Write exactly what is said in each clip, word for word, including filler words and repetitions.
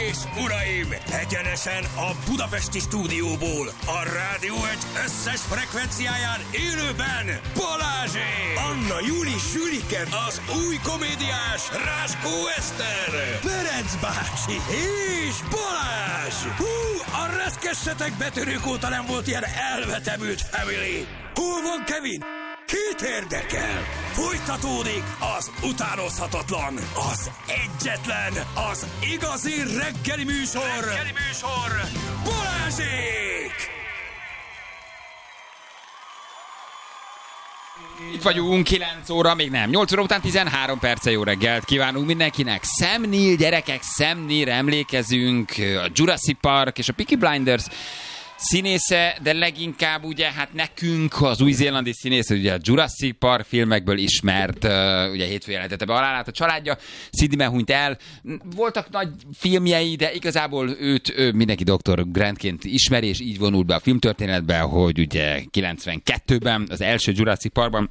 és uraim, egyenesen a budapesti stúdióból, a Rádió egy összes frekvenciáján élőben Balázsék! Anna Júli Sülike, az új komédiás Ráskó Eszter, Ferenc bácsi és Balázs! Hú, a reszkessetek betörők óta nem volt ilyen elvetemült family! Hol van Kevin? Kit érdekel? Folytatódik az utánozhatatlan, az egyetlen, az igazi reggeli műsor, reggeli műsor, Balázsék! Itt vagyunk, kilenc óra, még nem. nyolc óra után tizenhárom perce, jó reggelt kívánunk mindenkinek. Sam Neill, gyerekek, Sam Neill, emlékezünk, a Jurassic Park és a Peaky Blinders színésze, de leginkább ugye hát nekünk az új-zélandi színésze, ugye a Jurassic Park filmekből ismert, uh, ugye hétfőn jelentette be halálát a családja, Sidney hunyt el. Voltak nagy filmjei, de igazából őt ő, mindenki doktor Grantként ismeri, és így vonult be a filmtörténetbe, hogy ugye kilencvenkettőben, az első Jurassic Parkban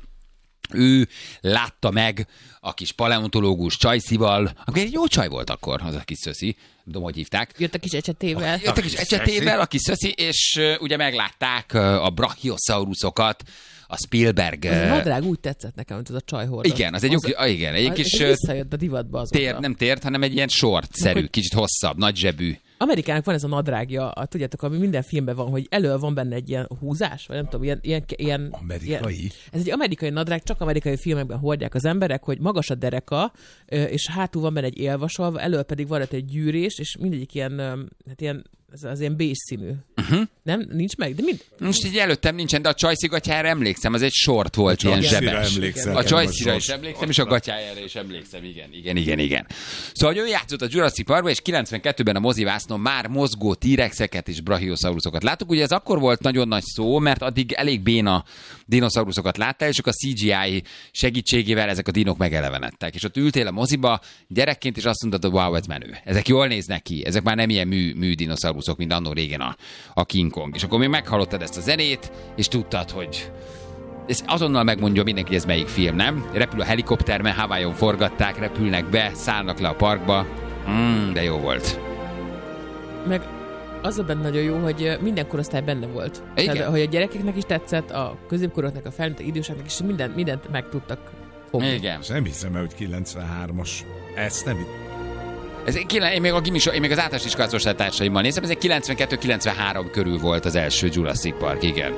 ő látta meg a kis paleontológus Csajszival, akkor egy jó csaj volt akkor, az a kis szöszi, nem tudom, hogy hívták. Jött a kis ecsetével. Jött a kis ecsetével, a kis szöszi, és uh, ugye meglátták uh, a brachiosaurusokat, a Spielberg... Az a nadrág úgy tetszett nekem, mint az a csajhordó. Igen, az egy az, jó, igen, egy az, kis... Ez visszajött a divatba azóta. Tér, nem tért, hanem egy ilyen short-szerű, hogy... kicsit hosszabb, nagy zsebű. Amerikának van ez a nadrágja, a, tudjátok, ami minden filmben van, hogy elől van benne egy ilyen húzás, vagy nem tudom, ilyen... ilyen, ilyen amerikai? Ilyen, ez egy amerikai nadrág, csak amerikai filmekben hordják az emberek, hogy magas a dereka, és hátul van benne egy élvasalva, elől pedig van egy gyűrés, és mindegyik ilyen, hát ilyen ez az ilyen beige színű. Uh-huh. Nem? Nincs meg? De mind... Most így előttem nincsen, de a Csajszi gatyára emlékszem, az egy short volt, ilyen zsebes. A Csajszira is emlékszem, és a gatyájára is emlékszem, igen, igen, igen, igen. Szóval, hogy ő játszott a Jurassic Parkban, és kilencvenkettőben a mozivásznon már mozgó T-rexeket és brachiosaurusokat láttuk. Ugye ez akkor volt nagyon nagy szó, mert addig elég béna dinoszauruszokat láttál, és akkor a cé gé í segítségével ezek a dinok megelevenedtek. És ott ültél a moziba gyerekként, és azt mondtad, hogy wow, ez menő. Ezek jól néznek ki, ezek már nem ilyen mű, mű dinoszauruszok, mint annó régen a, a King Kong. És akkor még meghallottad ezt a zenét, és tudtad, hogy ez azonnal megmondja mindenki, hogy ez melyik film, nem? Repül a helikopter, mert Hawaiion forgatták, repülnek be, szállnak le a parkba. Mm, de jó volt. Meg az a benne nagyon jó, hogy minden korosztály benne volt. Igen. Tehát, hogy a gyerekeknek is tetszett, a középkoroknak, a felnőtt időseknek is mindent, mindent meg tudtak fogni. Igen. Nem hiszem, hogy kilencvenhármas. Ezt nem... Ez, én még, a gimis, én még az általános iskolás társaimmal néztem, ez egy kilencvenkettő kilencvenhárom körül volt az első Jurassic Park, igen.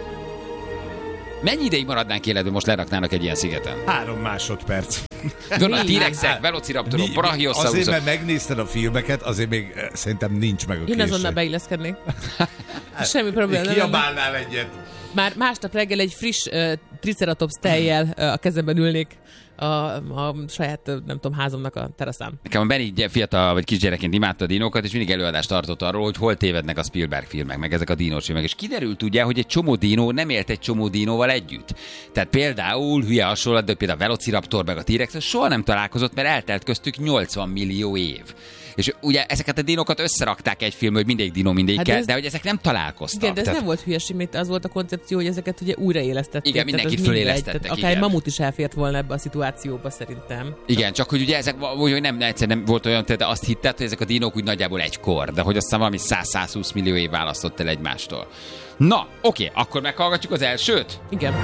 Mennyi ideig maradnánk életben, most leraknának egy ilyen szigeten? Három másodperc. Tudod, a T-rexek, velociraptorok, brachiosaurusok. Azért, mert megnézted a filmeket, azért még szerintem nincs meg a késő. Én azonnal beilleszkednék. Semmi probléma. Kiabálnál egyet. Már másnap reggel egy friss uh, triceratops tejjel uh, a kezemben ülnék a, a saját, nem tudom, házamnak a teraszán. Nekem a Benny fiatal vagy kisgyerekként imádta a dinókat, és mindig előadást tartott arról, hogy hol tévednek a Spielberg filmek, meg ezek a dinós filmek. És kiderült ugye, hogy egy csomó dinó nem élt egy csomó dinóval együtt. Tehát például, hülye hasonlat, de például a Velociraptor meg a T-rex soha nem találkozott, mert eltelt köztük nyolcvan millió év. És ugye ezeket a dinókat összerakták egy filmbe, hogy mindegyik dinó mindegyikkel, hát de, ez... de hogy ezek nem találkoztak. Igen, de ez tehát... nem volt hülyeség, mert az volt a koncepció, hogy ezeket ugye újraélesztették. Igen, mindenkit fölélesztettek. Akár egy mamut is elfért volna ebbe a szituációba szerintem. Igen, csak hogy ugye ezek, hogy nem, egyszer nem volt olyan, tehát azt hitted, hogy ezek a dinók úgy nagyjából egykor, de hogy aztán valami száz-százhúsz millió év választott el egymástól. Na, oké, akkor meghallgatjuk az elsőt? Igen.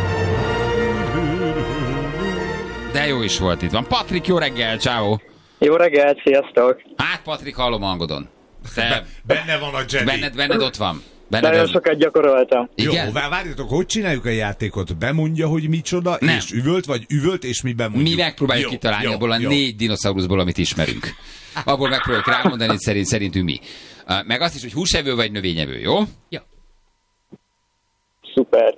De jó is volt itt van. Patrik, jó reggel, ciao. Jó reggelt, sziasztok! Hát, Patrik, hallom a hangodon. Te... Benne van a Jenny. Benned, benned ott van. Benned Nagyon ez... sokat gyakoroltam. Igen? Jó, várjatok, hogy csináljuk a játékot? Bemondja, hogy micsoda, Nem. és üvölt, vagy üvölt, és mi bemondjuk? Mi megpróbáljuk jó, kitalálni jó, abból a jó. négy dinoszauruszból, amit ismerünk. Abból megpróbáljuk rámondani, hogy szerint, szerintünk mi. Meg azt is, hogy húsevő vagy növényevő, jó? Jó. Szuper.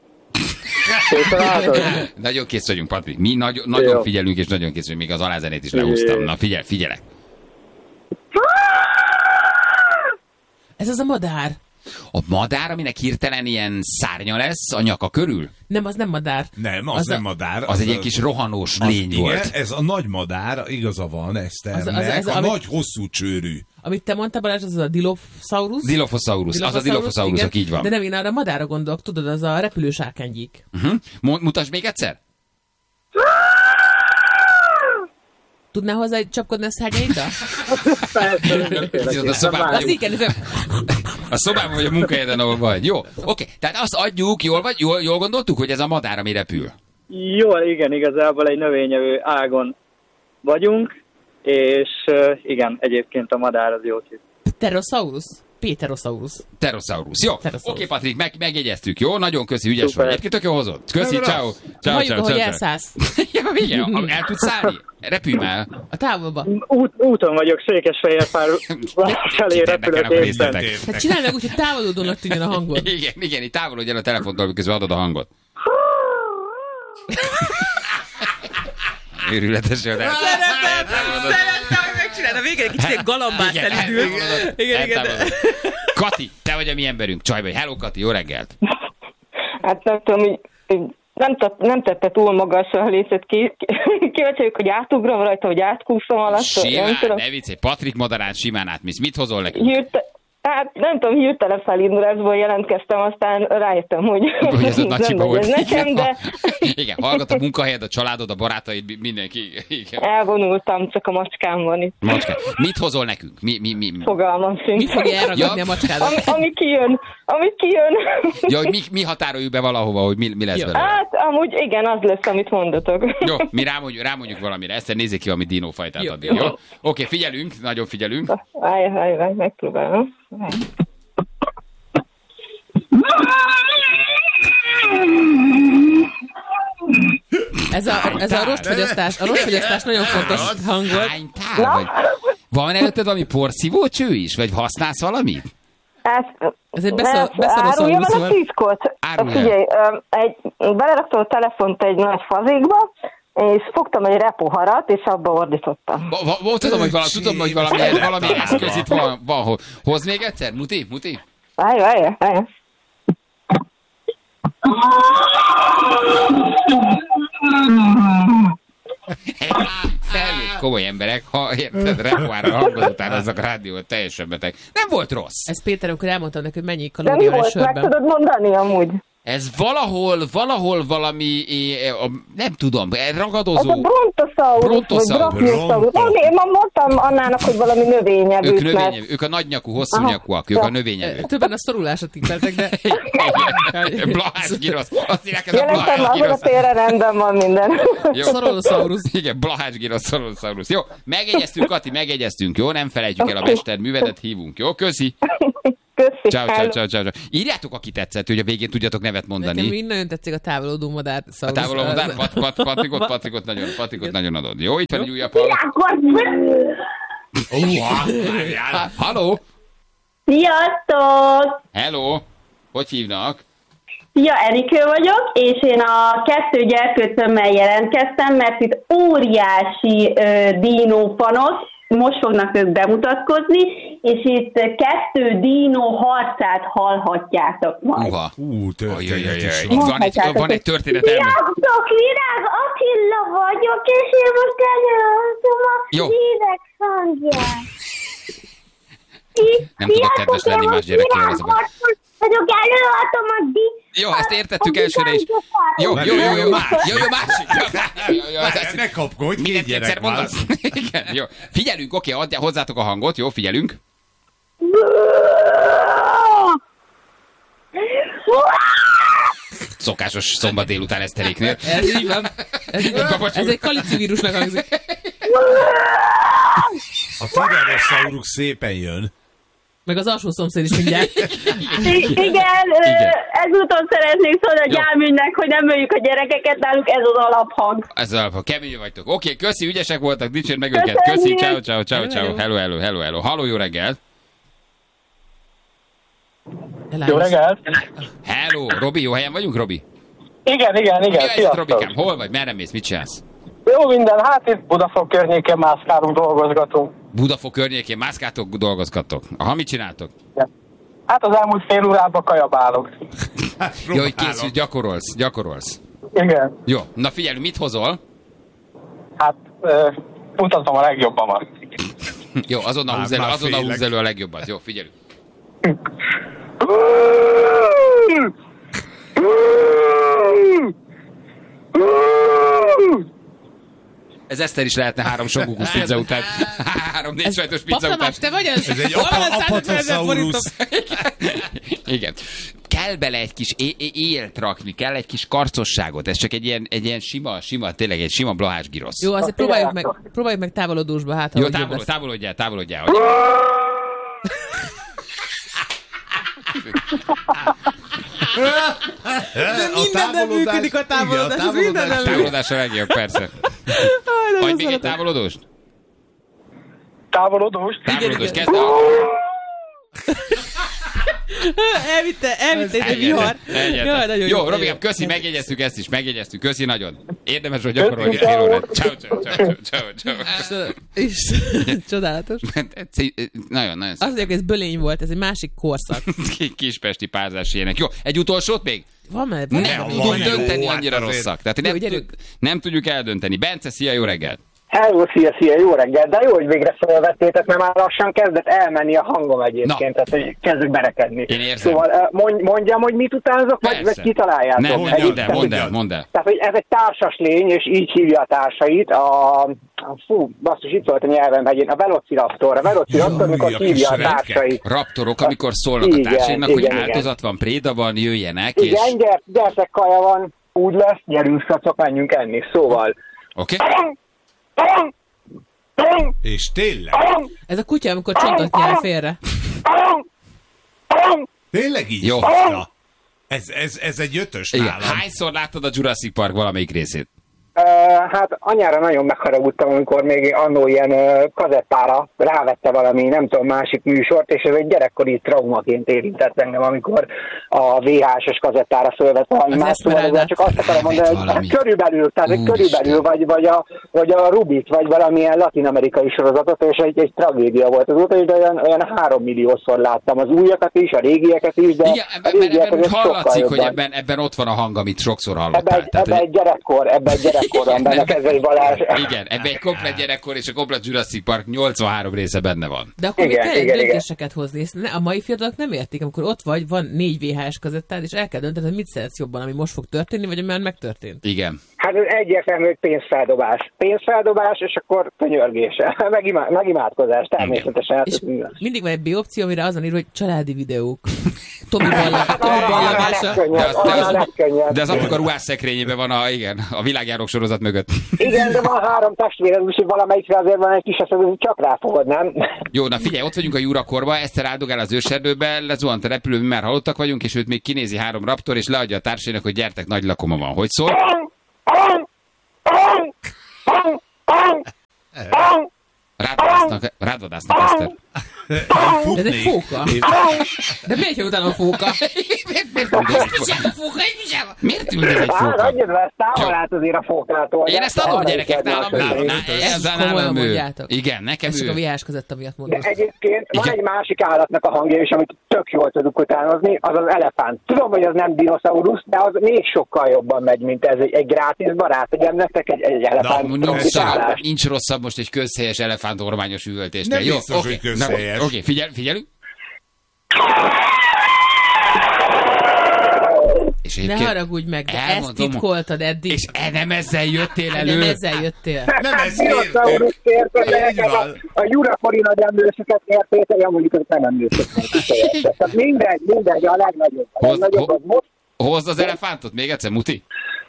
Nagyon kész vagyunk, Patrik. Mi nagy, nagyon jó. Figyelünk, és nagyon kész, hogy még az alázenét is lehúztam. Na, figyelj, figyelek. Ez az a madár. A madár, aminek hirtelen ilyen szárnya lesz a nyaka körül? Nem, az nem madár. Nem, az, az nem a... madár. Az, az egy ilyen kis rohanós az, lény igen, volt. Ez a nagy madár, igaza van, Eszternek, az, az, az, a amit, nagy hosszú csőrű. Amit te mondtál, Balázs, az a Dilophosaurus? Dilophosaurus, az a Dilophosaurusok, így van. De nem, én arra a madárra gondolok, tudod, az a repülős árkánygyík. Uh-huh. Mutasd még egyszer? Tudnál hozzá csapkodni a szárnyaidra? A szobában, az igen, ez a szobában vagy a munkahelyeden, ahol vagy. Jó, oké. Tehát azt adjuk, jól, vagy, jól, jól gondoltuk, hogy ez a madár, ami repül? Jól, igen, igazából egy növényevő ágon vagyunk, és uh, igen, egyébként a madár az jó tipp. Pterosaurus? Pterosaurus. Pterosaurus. Jó, oké, okay, Patrik, meg, megjegyeztük, jó? Nagyon köszi, ügyes Super. vagy. Egyébként tök jól hozott. Köszi, ciao. Ciao, Halljuk, ahogy elszállsz. Ja, igen, el tudsz szállni? Repülj már. A távolba. Út, úton vagyok, Székesfehérvár felé repülök éppen. Hát csinálj meg úgy, hogy távolodónak tűnjön a hangod. Igen, igen, itt távolodj el a telefontól, miközben adod a hangot. Őrületes jön el. Szeretem, szeretem, hogy megcsinálod. A végén egy kicsit egy galambát felindul. Igen, igen. Kati, te vagy a mi emberünk, csaj vagy. Hello, Kati, jó reggelt. Hát nem tudom, hogy nem, tett, nem tette túl magasra a lécet ki. Kíváncsi vagyok, hogy átugrom rajta, hogy átkúszom alatt. Simán, ne viccelj, Patrik madarán simán átmész. Mit hozol nekünk? Hirte, hát nem tudom, hirtelen felindulásból jelentkeztem, aztán rájöttem, hogy, hogy ez, a nem volt. Ez nekem, de... Igen, hallgat a munkahelyed, a családod, a barátaid, mindenki. Igen. Elvonultam, csak a macskámban itt. Macskám. Mit hozol nekünk? Mi, mi, mi? Fogalmam sincs. Mit fogja elragadni ja. a macskádat? Ami, ami kijön, ami kijön. Ja, hogy mi, mi határoljuk be valahova, hogy mi, mi lesz ja. belőle? Hát, amúgy igen, az lesz, amit mondatok. Jó, mi rámondjuk, rámondjuk valamire. Ezt nézzék ki, valami dinófajtát addig, jó? Oké, okay, figyelünk, nagyon figyelünk. Állj, állj, állj, megpróbálom. Ez a, ez a rostfogyasztás, a rostfogyasztás nagyon fontos hang volt. Hány tál vagy? Van előtted valami porszívócső is? Vagy használsz valamit? Ezt, ez egy beszal, beszalószalúsz árulja meg a titkot. Figyelj, egy, beleraktam a telefont egy nagy fazékba, és fogtam egy repoharat, és abba ordítottam. Tudom, hogy valami, tudom, hogy valami, valami eszköz itt van, van. Hoz még egyszer? Muti? Muti? Várj, várj, várj. Felnőtt komoly emberek, ha érted, repoárra hangod után azok a rádiót teljesen beteg. Nem volt rossz. Ez Péter, amikor elmondtam neki, hogy mennyi kalória van egy sörben. De mi volt, meg tudod mondani amúgy? Ez valahol, valahol valami, nem tudom, ragadozó. Ez a brontosaurus, brontosaurus. vagy brachiosaurus. Én ma mondtam Annának, hogy valami növényevőt. Ők növényevő, mert... ők a nagynyakú, hosszúnyakúak, ők a növényevők. Többen a szorulásra tippeltek, de... Blahás girosz. Azt írják, ez a Blahás girosz. Jelentem, a térre rendben van minden. Szorolosaurus. Igen, Blahás girosz, szorolosaurus. Jó, megegyeztünk, Kati, megegyeztünk, jó? Nem felejtjük el a mesterművedet, hívunk, jó? Köszi. Köszi. Ciao, ciao, ciao, ciao. Írjátok, aki tetszett, hogy a végén tudjatok nevet mondani. Nekem mind nagyon tetszik a távolodó madár. A távolodó madár? Pat, pat, patrikot, patrikot nagyon, patrikot nagyon adod. Jó, itt van egy újabb hallgat. Halló! Sziasztok! Hello! Hogy hívnak? Szia, Erikő vagyok, és én a kettő gyerkőcömmel jelentkeztem, mert itt óriási uh, dínópanosz, most fognak ők bemutatkozni, és itt kettő dínó harcát hallhatjátok majd. Uha. Ú, történet is van. Van egy, van egy történet elmű. Sziasztok, Virág Attila vagyok, és én most előadom a hírek hangját. Nem tudok kedves lenni más gyerekkel azokban. Vagyok, előadom a di... Jó, ezt értettük elsőre is. Jó, jó, jó, jó, jó, jó, másik. Ne kapkodj, két gyerek van. Igen, jó. Figyelünk, oké, adj hozzátok a hangot, jó, figyelünk. Szokásos szombat délután eszteréknél. Ez így van. Ez, így van. Ez egy kalicivírusnak hangzik. A Tyrannosaurus szépen jön. Meg az alsó szomszéd is mindjárt. Igen, Igen. ezúton szeretnék szólni a gyámügynek, hogy nem öljük a gyerekeket, náluk ez az alaphang. Ez az alaphang, kemény vagytok. Oké, okay, köszi, ügyesek voltak, dicsérd meg őket. Köszi, ciao, ciao, ciao, ciao. Hello, hello, hello, hello. Halló, jó reggelt. Jó reggelt. Hello, Robi, jó helyen vagyunk, Robi? Igen, igen, igen. Sziasztok. Robikám, hol vagy, merre mész, mit csinálsz? Jó minden, hát itt Budafok környékén mászkálunk, dolgozgatunk. Budafok környékén mászkáltok, dolgozgatok. Aha, mit csináltok? Ja. Hát az elmúlt fél órában kajabálok. Jó, hogy készül, gyakorolsz, gyakorolsz. Igen. Jó, na figyelj, mit hozol? Hát, uh, mutatom a legjobbamat. Jó, azonnal húz elő, azonnal húz elő a legjobbat. Jó, figyelj. Ez Eszter is lehetne három sokukos pizza után. Három-négy sajtos pizza után. Paptamás, te vagy az? Ez egy apatosaurus. Igen. Kell bele egy kis é- é- élt rakni, kell egy kis karcosságot. Ez csak egy ilyen, egy ilyen sima, sima, tényleg egy sima blahás girosz. Jó, azért próbáljuk meg, próbáljuk meg távolodósba, hát jó, távol, távolodjál, távolodjál. Hogy... De minden nem működik a távolodás. Igen, a távolodás. A távolodás a legjobb, persze. Vagy még egy távolodóst? Távolodós. Távolodós, kezd el. Elvitte, elvitte egy vihar. Jaj, nagyon jó. Jó, Robikám, köszi, megjegyeztük ezt is, megjegyeztük. Köszi nagyon. Érdemes, hogy gyakorolni fél órát. Ciao, ciao, ciao, ciao, ciao. És csodálatos. Nagyon, nagyon Azt mondják, ez bölény volt, ez egy másik korszak. Kispesti párzás ilyenek. Jó, egy utolsót még? Van már? Nem tudjuk dönteni, annyira rosszak. Tehát nem, tud, nem tudjuk eldönteni. Bence, szia, jó reggelt! Hello, szia, szia, jó reggel, de jó, hogy végre felvettétek, mert már lassan kezdett elmenni a hangom egyébként, tehát hogy kezdek berekedni. Én érzem. Szóval mondj, mondjam, hogy mit utánzok, vagy, vagy kitaláljátok? Nem, mondd el, mondd el, mondd el. Tehát, hogy ez egy társas lény, és így hívja a társait, a, a fú, basszus, itt szólt a nyelven megyén, a Velociraptor, a Velociraptor, amikor hívja a társait. Raptorok, amikor szólnak a társainak, hogy áldozat van, préda van, jöjjenek, és... Igen, gyert, gyertek, kaja van, úgy lesz, gyerünk, szacok, menjünk enni, szóval... Oké. És tényleg? Ez a kutya, amikor csontot nyel félre. Tényleg így? Jó. Ez, ez, ez egy ötös Igen. nálam. Hányszor láttad a Jurassic Park valamelyik részét? Uh, hát anyára nagyon megharagudtam, amikor még annó ilyen uh, kazettára rávette valami, nem tudom, másik műsort, és ez egy gyerekkori traumaként érintett engem, amikor a vé há es-es kazettára fölvett valami más, szóval csak azt akarom mondani, hogy hát körülbelül, tehát egy körülbelül, vagy, vagy, a, vagy a Rubit, vagy valamilyen latin-amerikai sorozatot, és egy, egy tragédia volt az óta, de olyan, olyan három milliószor láttam az újakat is, a régieket is, de igen, ebben, a régieket ebben hallatszik, hogy jobban. ebben, ebben ott van a hang, amit sokszor hallottál. Ebben Tehát, ebbe hogy... egy gyerekkor, ebben egy gyerekkorom, benne Kezei Balázs. Igen, ebben egy komplet gyerekkor és a komplet Jurassic Park nyolcvanhárom része benne van. De akkor igen, még kell igen, döntéseket igen. hozni. Ezt a mai fiatalok nem értik, amikor ott vagy, van négy vé há es kazettád, és el kell döntened, hogy mit szeretsz jobban, ami most fog történni, vagy ami már megtörtént. Igen. Hát ez egyértelmű, hogy pénzfeldobás. Pénzfeldobás, és akkor könyörgése. Megimá- megimádkozás, természetesen. Hát és mindig van egy B opció, amire azon ír, hogy családi videók. Tomi ballagása. De az, de, az, de az apuk a ruhás szekrényében van a, igen, a világjárok sorozat mögött. Igen, de van három testvére, úgyhogy valamelyikre azért van egy kis eset, hogy csak ráfogod, nem? Jó, na figyelj, ott vagyunk a Jurakorba, Eszter áldogál az őserdőbe, lezuhant a repülő, mi már halottak vagyunk, és őt még kinézi három raptor, és leadja a társainak, hogy gyertek, nagy lakoma van. Hogy szól? Rádvadásznak, rádvadásznak, Eszter. Ez egy fóka. De miért jön utána a fóka? Miért ült ez egy Hát, fóka? adjad le, ezt távol át azért a fókától. Én ezt adom, gyerekek, nálam ő. Ezt komolyan mondjátok. Igen, nekem Ez ő. csak a vé há es kazetta miatt De mondom. egyébként van egy másik állatnak a hangja is, amit tök jól tudunk utánozni, az az elefánt. Tudom, hogy az nem dinoszaurusz, de az még sokkal jobban megy, mint ez egy, egy grátis barát. Tegyen nektek egy, egy elefánt. Na, nincs rosszabb most egy közhelyes elefántormányos üvöltésnél. Nem jó, biztos, oké, hogy közhelyes. Oké, okay, figyel, figyelünk. És ne haragudj meg, de ezt titkoltad eddig. És e nem ezzel jöttél elő. Nem ezzel jöttél. Nem ez dinoszaurusz érted, a Jurakori nagy emlősöket értétek, ja mondjuk, hogy nem emlősöket. Tehát mindegy, mindegy, a legnagyobb. A legnagyobb az most. Hozd az elefántot még egyszer, Muti.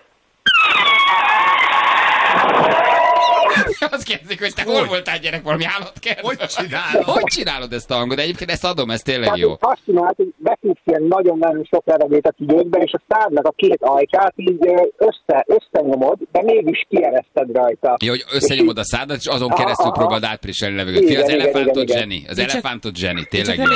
Azt kérdezik, hogy te hol voltál, gyerek, valami állatkert? Hogy csinálod? Hogy csinálod ezt a hangot? Egyébként ezt adom, ez tényleg Tehát jó. fascinált, hogy beküldsz ilyen nagyon-nagyon sok levegőt a tüdődbe, és a szádnak a két ajkát így össze, összenyomod, de mégis kiereszted rajta. Jó, hogy összenyomod a szádat, és azon keresztül aha, próbáld átpriselni levegőt. Fia, az igen, elefántot igen, zseni. Az elefántot zseni, tényleg jó.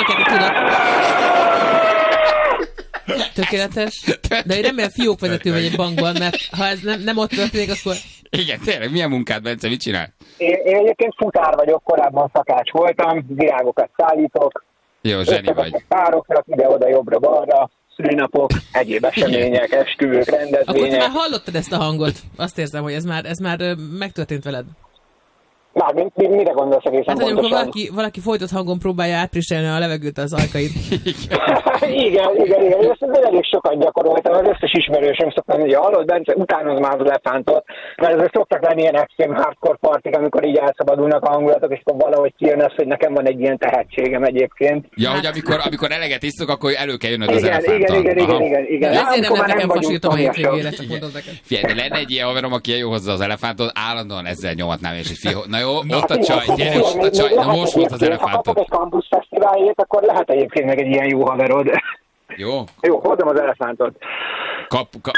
Tökéletes. De én remélem fiókvezető vagy egy bankban, mert ha ez nem, nem ott történik, akkor... Igen, tényleg, milyen munkád, Bence, mit csinál? Én, én egyébként futár vagyok, korábban szakács voltam, virágokat szállítok. Jó, zseni vagy. Pároknak, ide-oda, jobbra-balra, szülinapok, egyéb események, esküvők, rendezvények. Akkor te már hallottad ezt a hangot? Azt érzem, hogy ez már, ez már megtörtént veled. Mármint, mire gondolsz egészen hát, pontosan? Hát, amikor valaki, valaki folytott hangon próbálja átpriselni a levegőt az ajkaid. Igen, igen, igen. Ezt elég sokat gyakoroltam. Az összes ismerősöm szoktam, hogy hallod, Bence, utánod már az elefántot. Mert ezek szoktak lenni ilyen extrém hardcore partik, amikor így elszabadulnak a hangulatok, és akkor valahogy kijön az, hogy nekem van egy ilyen tehetségem egyébként. Ja, hogy amikor, amikor eleget isztok, akkor elő kell jönnöd az igen, elefántot. igen, igen, igen, igen, igen. Ezért nem nekem fasítom a hétvégére, csak mondom neked. Figyelj, de lenne egy ilyen haverom, aki jó hozzá az elefántot, állandóan ezzel nyomatnám, és egy fiú, na jó, ott a csaj, gyere, ott a csaj, na most volt az elefántot. Ha kapok egy Campus Fesztiválért, akkor lehet egyébként meg egy ilyen jó haverod. Jó. Jó, hozzam az elefántot. Kap, kap.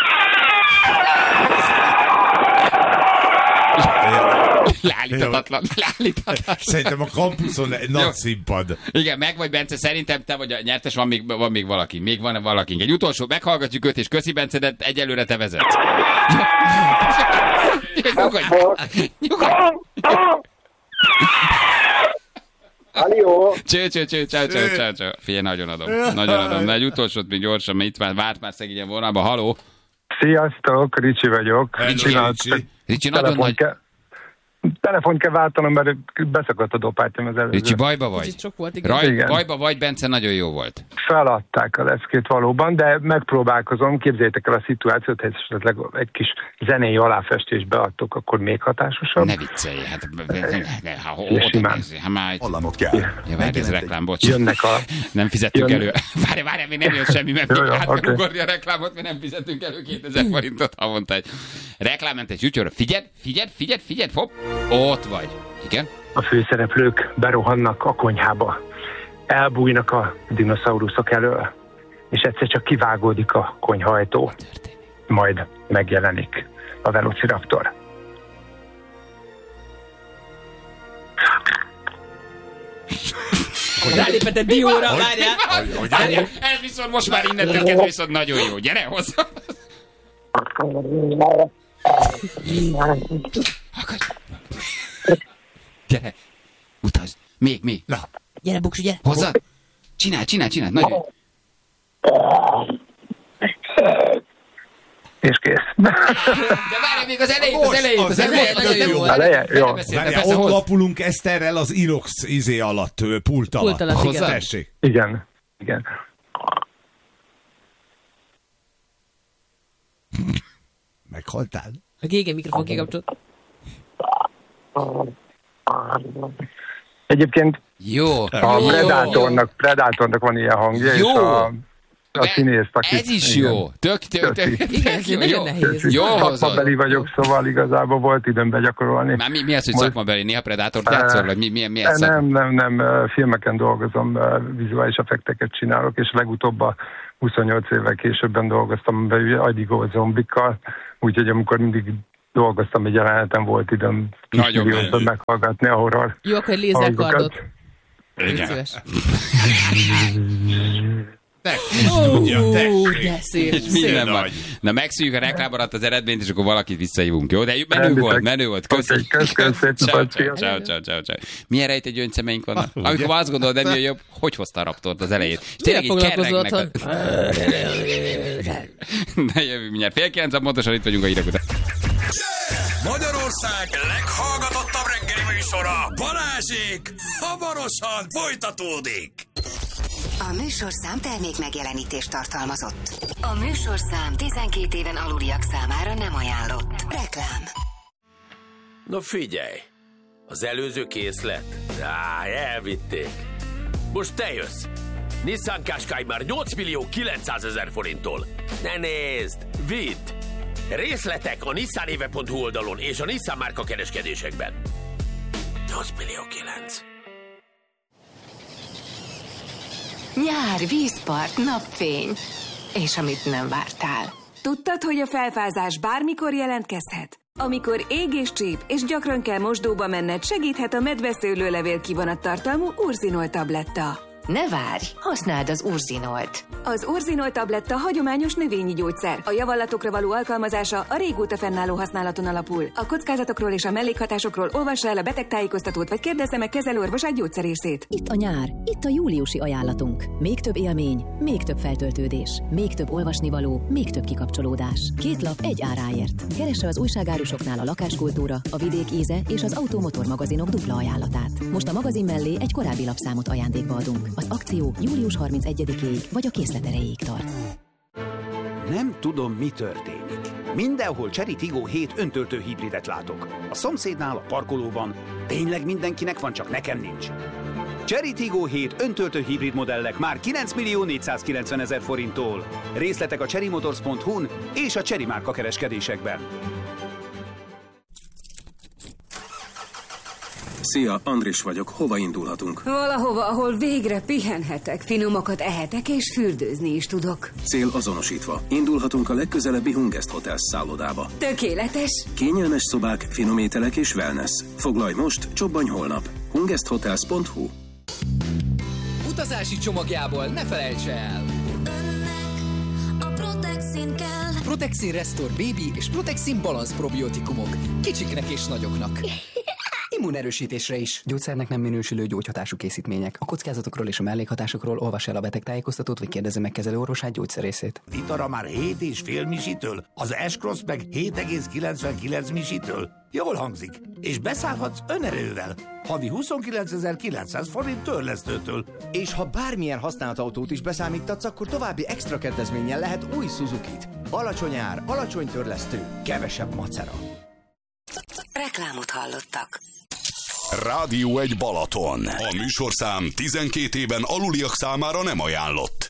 Leállíthatatlan, leállíthatatlan. Szerintem a kampuszon egy nagy színpad. Igen, meg vagy, Bence, szerintem te vagy a nyertes, van még, van még valaki. Még van valaki. Egy utolsó, meghallgatjuk őt, és köszi, Bence, de egyelőre te vezetsz. Nyugodj! Nyugodj! Halló! Cső, cső, cső, cső, cső, cső, cső. Figyelj, nagyon adom. Nagyon adom. De egy utolsót még gyorsan, mert itt már várt már szegényen vonalba. Haló! Sziasztok, Ricsi vagyok. Ricsi, Ricsi. Ricsi, nagyon nagy... Telefont kell váltanom, mert beszakadt a dopátyom az előző. Ricsi, bajba vagy? Sok volt, igen. Raj, igen. Bajba vagy, Bence, nagyon jó volt. Feladták a leckét valóban, de megpróbálkozom. Képzeljétek el a szituációt, hogy esetleg egy kis zenei aláfestést beadtok, akkor még hatásosabb. Ne viccelj, hát... Ha simán. Hallamot kell. Ja, várj, ez reklám, bocs. Jönnek a... Nem fizettünk elő. Várj, várj, még nem jön semmi, mert jó, jó, át kell okay. ugorni a reklámot, mert nem fizetünk elő kétezer forintot havonta egy reklámmentes ügyőre. Figyeld, figyeld, figyeld, figyeld, hopp, ott vagy. Igen? A főszereplők berohannak a konyhába. Elbújnak a dinoszauruszok elől, és egyszer csak kivágódik a konyhajtó. Majd megjelenik a Velociraptor. Rálépett egy dióra, várjál! Várjál, ez viszont most már innentől kezdve viszont nagyon jó. Gyere hozzá! Gyere! Utazd! Még, még! Na. Gyere, Buksi, gyere! Hozzá! Csinál, csinál, csinál! Nagyon! És kész. De várj, még az elejét, az elejét, az elejét, az elejét, jó. Eleje? Jó. Várjál, ott lapulunk Eszterrel az Inox izé alatt, pult alatt. Pult alatt, igen. Tessék. Igen, igen. Meghaltál? A gégen mikrofon kikapcsolt. Egyébként jó. A jó, Predatornak, Predatornak van ilyen hangja, jó. és a, a színész, aki... Ez is igen. Jó. Tök, tök, tök. Igen, ez nagyon nehéz. Jó hozod. Szakmabeli vagyok, szóval igazából volt időm begyakorolni. Már mi, mi az, hogy Most... szakmabeli? Néha Predátort játszol, vagy mi, mi, mi ez? Nem, nem, nem, filmeken dolgozom, vizuális effekteket csinálok, és legutóbb a huszonnyolc évvel későbben dolgoztam be agyigolt zombikkal, úgyhogy amikor mindig dolgoztam egy jeleneten, volt időm kis meghallgatni a horror. Jó, akkor egy lézerkardot. Igen. Ó, de szép, szép nagy. Na megszűjjük a reklámorat az eredményt, és akkor valakit visszahívunk, jó? De menő volt, menő volt. Köszönjük. Köszönöm szépen. Ciao, ciao, ciao, ciao. Milyen rejtett gyöngyszemeink vannak? Amikor azt gondolod, nem jön jobb, hogy hozta a Raptort az elejét? És tényleg így kerregnek. Ne jövünk mindjárt. Fél kilenc, pontosan itt vagyunk a hírek után. Magyarország leghallgatottabb reggeli műsora, Balázsék, hamarosan folytatódik. A műsorszám termék megjelenítést tartalmazott. A műsorszám tizenkét éven aluliak számára nem ajánlott. Reklám. No figyelj, az előző készlet? Á, elvitték. Most te jössz. Nissan Qashqai már nyolc millió kilencszázezer forinttól. Ne nézd, vidd! Részletek a nissanéve pont hu oldalon és a Nissan márka kereskedésekben. nyolc millió kilenc. Nyár, vízpart, napfény. És amit nem vártál. Tudtad, hogy a felfázás bármikor jelentkezhet? Amikor ég és csíp, és gyakran kell mosdóba menned, segíthet a medveszőlőlevél kivonat tartalmú Urzinol tabletta. Ne várj, használd az Urzinolt. Az Urzinol tabletta hagyományos növényi gyógyszer. A javallatokra való alkalmazása a régóta fennálló használaton alapul. A kockázatokról és a mellékhatásokról olvassa el a betegtájékoztatót, vagy kérdezze meg kezelőorvosát, gyógyszerészét. Itt a nyár, itt a júliusi ajánlatunk. Még több élmény, még több feltöltődés, még több olvasnivaló, még több kikapcsolódás. Két lap egy áráért. Keresse az újságárusoknál a lakáskultúra, a vidék íze és az automotor magazinok dupla ajánlatát. Most a magazin mellé egy korábbi lapszámot ajándékba adunk. Az akció július harmincegyedikéig vagy a kész Részleterejéig tart. Nem tudom, mi történik. Mindenhol Chery Tiggo hét öntöltő hibridet látok. A szomszédnál, a parkolóban. Tényleg mindenkinek van, csak nekem nincs. Chery Tiggo hét öntöltő hibrid modellek már kilenc millió négyszázkilencvenezer forinttól. Részletek a chery motors pont hu-n és a Chery márka kereskedésekben. Szia, Andris vagyok. Hova indulhatunk? Valahova, ahol végre pihenhetek, finomakat ehetek és fürdőzni is tudok. Cél azonosítva. Indulhatunk a legközelebbi Hungest Hotels szállodába. Tökéletes! Kényelmes szobák, finom ételek és wellness. Foglalj most, csobbanj holnap. hungest hotels pont hu. Utazási csomagjából ne felejts el! A Protexin kell. Protexin Restore Baby és Protexin Balance probiotikumok. Kicsiknek és nagyoknak. Immunerősítésre is. Gyógyszernek nem minősülő gyógyhatású készítmények. A kockázatokról és a mellékhatásokról olvass el a betegtájékoztatót, vagy kérdezze meg kezelőorvosát, gyógyszerészét. Vitara már hét és fél misitől, az S-Cross meg hét egész kilencvenkilenc misitől. Jól hangzik. És beszállhatsz önerővel. Havi huszonkilencezer-kilencszáz forint törlesztőtől. És ha bármilyen használt autót is beszámítatsz, akkor további extra kedvezménnyel lehet új Suzukit. Alacsony ár, alacsony törlesztő, kevesebb macera. Reklámot hallottak. Rádió egy Balaton. A műsorszám tizenkét éven aluliak számára nem ajánlott.